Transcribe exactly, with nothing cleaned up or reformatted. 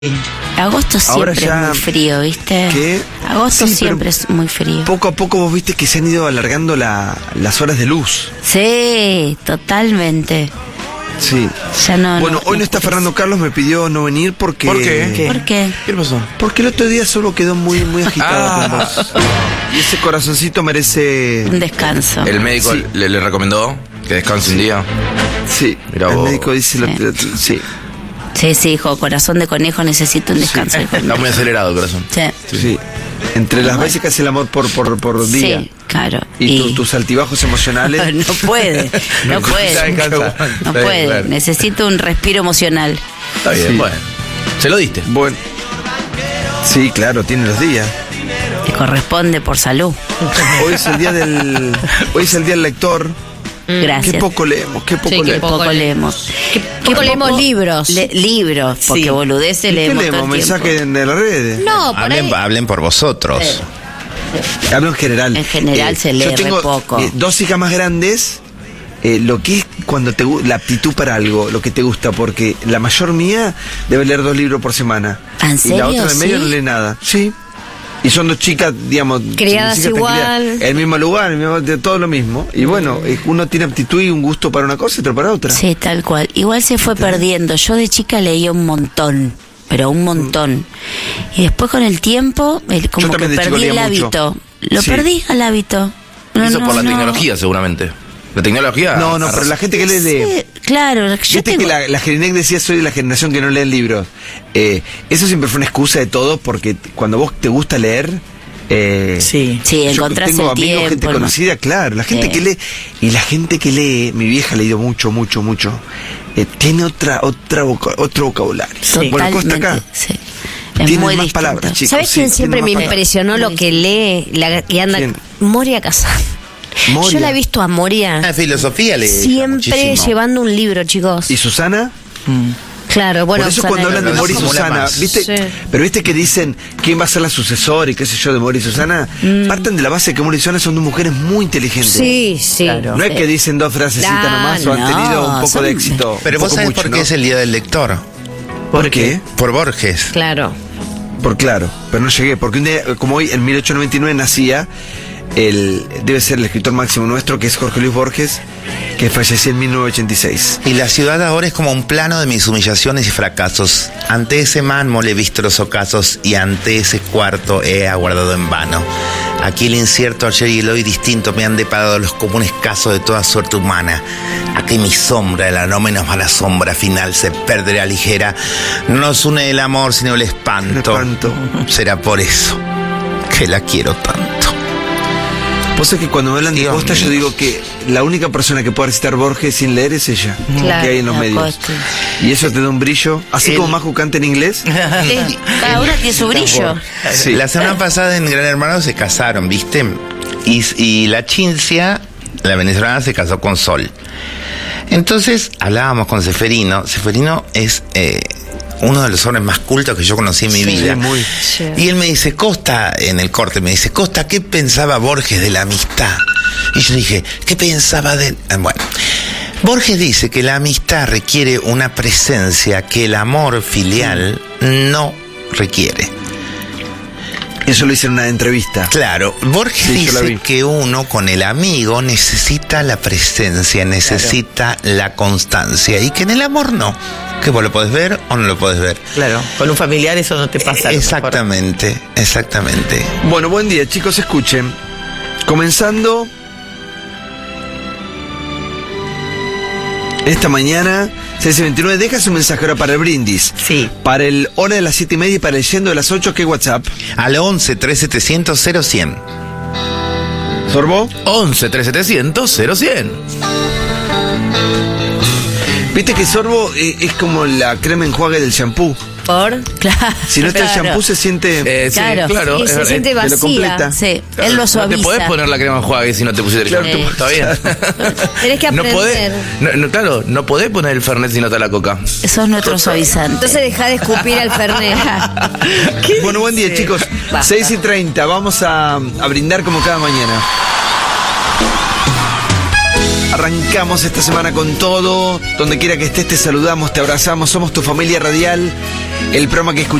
Agosto Ahora siempre ya- es muy frío, ¿viste? ¿Qué? Agosto Sí, siempre pero es muy frío. Poco a poco vos viste que se han ido alargando la, las horas de luz. Sí, totalmente. Sí. Ya no. Bueno, hoy no está oscurece. Fernando Carlos, me pidió no venir porque... ¿Por qué? ¿Por qué? ¿Qué le pasó? Porque el otro día solo quedó muy, muy agitado Ah. con vos. Y ese corazoncito merece... Un descanso. El médico Sí. le, le recomendó que descanse un día. Sí, Mirá el vos. médico dice... lo- Sí. lo- sí. Sí, sí, hijo, corazón de conejo, necesito un descanso. hijo. Está muy acelerado el corazón. Sí, Sí. Entre las veces que hace el amor por, por, por día sí, claro. y, tu- tus altibajos emocionales... no puede, no puede. Descansa. No Está bien, puede. claro. Necesito un respiro emocional. Está bien, Sí. bueno. Se lo diste. Bueno, sí, claro, tiene los días. Te corresponde por salud. Hoy es el día del... Hoy es el día del lector. Gracias. Qué poco leemos, qué poco Sí, qué leemos. Poco, poco leemos. Qué poco leemos libros. Le- libros, porque Sí. boludeces ¿Y qué leemos leemos? todo el ¿Mensaje tiempo. en de las redes? No, por Hablen, ahí. hablen por vosotros. Hablo en general. En general se lee yo tengo, re poco. eh, dos hijas más grandes. eh, lo que es cuando te gu- la aptitud para algo, lo que te gusta, porque la mayor mía debe leer dos libros por semana. ¿En Y la serio? otra de medio ¿Sí? no lee nada. Sí. Y son dos chicas, digamos, Criadas mis hijas están igual. criadas en el mismo lugar, el mismo- de todo lo mismo. Y bueno, eh, uno tiene aptitud y un gusto para una cosa y otro para otra. Sí, tal cual. Igual se fue perdiendo. Yo de chica leía un montón, pero un montón. Y después con el tiempo, el- como que también de chico perdí el leía mucho. hábito. Lo Sí. perdí al hábito. No, Eso no, por la no. tecnología, seguramente. La tecnología. No, no, pero la gente que lee lee. Sí, claro, yo Viste tengo... que la, la Jelinek decía soy de la generación que no lee libros. Eh, eso siempre fue una excusa de todo porque cuando vos te gusta leer... Eh, Sí. Sí, yo encontrás tengo el amigos, tiempo. gente ¿no? conocida, claro. La gente Sí. que lee... Y la gente que lee, mi vieja ha leído mucho, mucho, mucho. eh, tiene otra, otra voca- otro vocabulario. Bueno, Costa acá. Totalmente, sí. Es Tienen muy más distinto. palabras, chicos. ¿Sabes sí, quién siempre me tiene más impresionó lo que lee la, y anda? ¿Quién? Moria Kazan. Moria. Yo la he visto a Moria La filosofía le siempre muchísimo. llevando un libro, chicos. ¿Y Susana? Claro, bueno. Por eso Susana cuando hablan de lo Mori y conozco. Susana, más. ¿viste? Sí. Pero viste que dicen quién va a ser la sucesora y qué sé yo de Mori y Susana, parten de la base de que Mori y Susana son dos mujeres muy inteligentes. Sí, sí. No es que dicen dos frasecitas No, nomás o han no, tenido un poco son- de éxito. Pero un vos poco sabés mucho, por qué ¿no? es el día del lector. ¿Por qué? Por Borges. Claro. Por claro, pero no llegué, porque un día, como hoy, en mil ochocientos noventa y nueve nacía, el, debe ser el escritor máximo nuestro, que es Jorge Luis Borges, que falleció en mil novecientos ochenta y seis. Y la ciudad ahora es como un plano de mis humillaciones y fracasos. Ante ese mármol he visto los ocasos y ante ese cuarto he aguardado en vano. Aquí el incierto ayer y el hoy distinto me han deparado los comunes casos de toda suerte humana. Aquí mi sombra, la no menos mala sombra final, se perderá ligera. No nos une el amor sino el espanto. El espanto. Será por eso que la quiero tanto. Vos sabés que cuando me hablan de Dios Costa, yo mío. digo que la única persona que puede recitar Borges sin leer es ella, Claro, que hay en los la medios. Costa. Y eso te da un brillo, así El- como Maju canta en inglés. Sí, cada una tiene su brillo. Sí. La semana pasada en Gran Hermano se casaron, ¿viste? Y, y la Chincia, la venezolana, se casó con Sol. Entonces hablábamos con Seferino. Seferino es eh, uno de los hombres más cultos que yo conocí en mi Sí, vida. muy. Sí. Y él me dice, Costa, en el corte, me dice, Costa, ¿qué pensaba Borges de la amistad? Y yo dije, ¿qué pensaba de...? Eh, Bueno, Borges dice que la amistad requiere una presencia que el amor filial no requiere. Eso lo hice en una entrevista. Claro, Borges Sí, yo la vi. dice que uno con el amigo necesita la presencia, necesita la constancia y que en el amor no, que vos lo podés ver o no lo podés ver. Claro, con un familiar eso no te pasa. a lo mejor. Exactamente, exactamente. Bueno, buen día, chicos, escuchen. Comenzando esta mañana, seis y veintinueve, deja su mensaje ahora para el brindis. Sí. Para el hora de las siete y media y para el yendo de las ocho, ¿qué WhatsApp? Al once, tres setecientos, cero cien. ¿Sorbo? once, tres setecientos, cero cien. Viste que Sorbo eh, es como la crema enjuague del shampoo. Por. Claro. Si no está el Claro. shampoo se siente... Eh, sí, Claro. claro. Y es se verdad. siente te lo vacía. completa. Sí, Claro, él lo no suaviza. te podés poner la crema enjuague si no te pusiste el Claro, shampoo. te- Está bien. Tenés que No aprender. podés, no, no, claro, no podés poner el Fernet si no está la coca. Eso es nuestro suavizante. Entonces deja de escupir al Fernet. Bueno, buen día, chicos. Basta. seis y treinta, vamos a, a brindar como cada mañana. Arrancamos esta semana con todo. Donde quiera que estés, te saludamos, te abrazamos. Somos tu familia radial. El programa que escuchamos